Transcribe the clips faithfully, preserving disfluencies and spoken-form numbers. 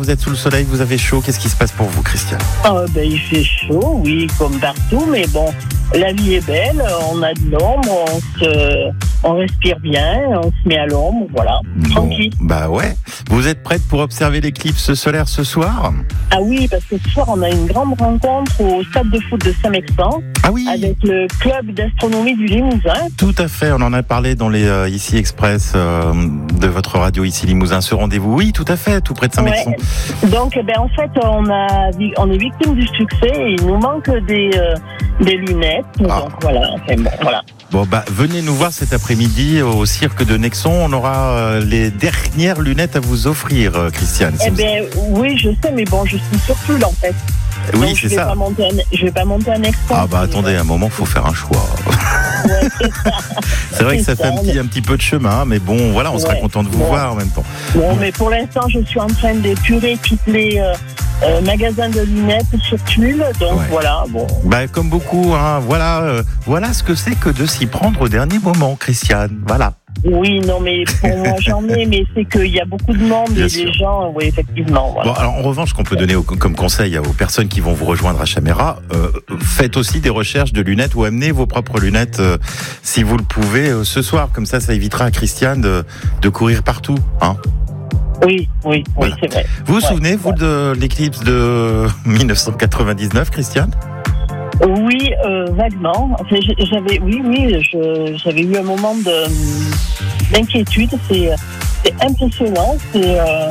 vous êtes sous le soleil, vous avez chaud. Qu'est-ce qui se passe pour vous, Christiane ? Oh, ben, il fait chaud, oui, comme partout, mais bon, la vie est belle, on a de l'ombre, on, se, on respire bien, on se met à l'ombre, voilà, bon, tranquille. Bah ouais. Vous êtes prête pour observer l'éclipse solaire ce soir ? Ah oui, parce que ce soir, on a une grande rencontre au stade de foot de Saint-Mexan. Ah oui. Avec le club d'astronomie du Limousin. Tout à fait, on en a parlé dans les euh, Ici Express euh, de votre radio Ici Limousin, ce rendez-vous. Oui, tout à fait, tout près de Saint-Mexan. Ouais. Donc, ben, en fait, on, a, on est victime du succès et il nous manque des, euh, des lunettes. Ah. Donc voilà, enfin, bon, voilà. Bon, bah, venez nous voir cet après-midi au cirque de Nexon. On aura euh, les dernières lunettes à vous offrir, euh, Christiane. Eh bien, oui, je sais, mais bon, je suis sur pull, en fait. Oui, donc, c'est je vais ça. Pas monter un, je vais pas monter un expo. Ah bah attendez, un moment, faut faire un choix. Ouais, c'est ça. C'est vrai que ça C'est fait un petit, un petit peu de chemin, mais bon, voilà, on sera Ouais. content de vous Ouais. voir en même temps. Bon, mais pour l'instant, je suis en train d'épurer tous les euh, euh, magasins de lunettes sur Tulle. Donc Ouais. voilà, bon. Bah, comme beaucoup, hein, voilà, euh, voilà ce que c'est que de s'y prendre au dernier moment, Christiane. Voilà. Oui, non, mais pour moi, j'en ai, mais c'est qu'il y a beaucoup de monde Bien et sûr. les gens, oui, effectivement. Voilà. Bon, alors en revanche, ce qu'on peut donner au- comme conseil aux personnes qui vont vous rejoindre à Chaméra, euh, faites aussi des recherches de lunettes ou amenez vos propres lunettes euh, si vous le pouvez euh, ce soir. Comme ça, ça évitera à Christiane de, de courir partout. Hein. Oui, oui, oui, Voilà. c'est vrai. Vous vous Ouais. souvenez, vous, de l'éclipse de dix-neuf cent quatre-vingt-dix-neuf, Christiane ? Oui, euh, vaguement. Enfin, j'- j'avais, oui, oui, je, j'avais eu un moment de, d'inquiétude. C'est, c'est impressionnant. C'est, euh,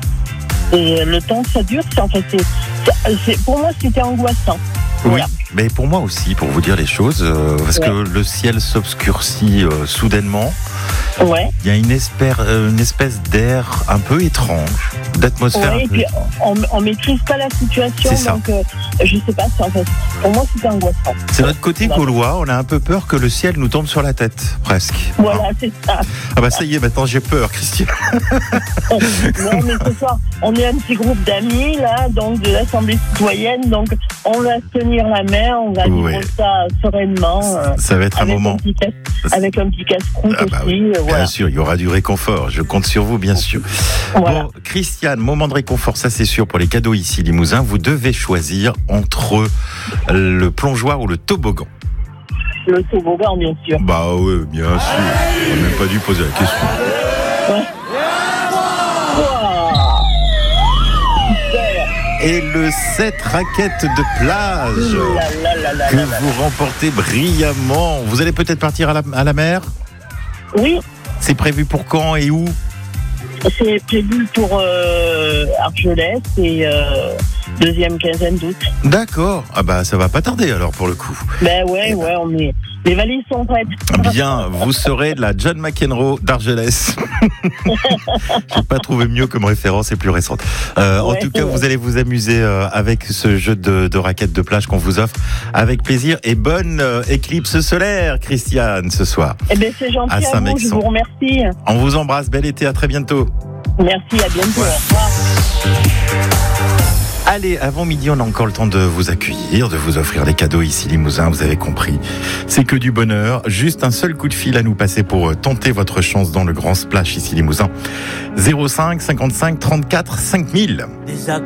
et le temps que ça dure, c'est, en fait, c'est, c'est, c'est- pour moi, c'était angoissant. Voilà. Oui, mais pour moi aussi, pour vous dire les choses, euh, parce Ouais. que le ciel s'obscurcit euh, soudainement. Ouais. Il y a une espèce, euh, une espèce d'air un peu étrange, d'atmosphère. Ouais, un et peu- puis on, on maîtrise pas la situation, C'est ça. donc euh, je sais pas. C'est, en fait, pour moi, c'était angoissant. C'est notre côté Voilà. gaulois, on a un peu peur que le ciel nous tombe sur la tête, presque. Voilà, c'est ça. Ah bah ça y est, maintenant j'ai peur, Christian. Non, mais ce soir, on est un petit groupe d'amis, là, donc de l'Assemblée citoyenne, donc on va se tenir la main, on va vivre Ouais. ça sereinement. euh, Ça va être un avec moment. Un petit casse, avec un petit casse-croûte Ah bah aussi. oui, euh, bien voilà. sûr, il y aura du réconfort. Je compte sur vous, bien sûr. Voilà. Bon, Christiane, moment de réconfort, ça c'est sûr. Pour les cadeaux ici, Limousin, vous devez choisir entre le plongeoir ou le toboggan. Le toboggan, bien sûr. Bah ouais, bien sûr. On n'a même pas dû poser la question. Ouais. Wow. Super. Et le set raquettes de plage Là, là, là, là, que là, là. vous remportez brillamment. Vous allez peut-être partir à la, à la mer ? Oui, C'est prévu pour quand et où ? c'est prévu pour euh, Argelès et euh, deuxième quinzaine d'août. D'accord. Ah bah ça va pas tarder alors pour le coup. Ben ouais, ouais, on est. Les valises sont prêtes. Bien, vous serez la John McEnroe d'Argelès. J'ai pas trouvé mieux comme référence et plus récente. Euh, en Ouais, tout cas, ouais. vous allez vous amuser euh, avec ce jeu de, de raquettes de plage qu'on vous offre avec plaisir et bonne euh, éclipse solaire, Christiane, ce soir. Eh bien, c'est gentil À à, vous, je Saint-Mexan. vous remercie. On vous embrasse, bel été, à très bientôt. Merci, à bientôt. Ouais. Au revoir. Allez, avant midi, on a encore le temps de vous accueillir, de vous offrir les cadeaux ici Limousin, vous avez compris. C'est que du bonheur, juste un seul coup de fil à nous passer pour tenter votre chance dans le grand splash ici Limousin. zéro cinq cinquante-cinq trente-quatre cinq mille.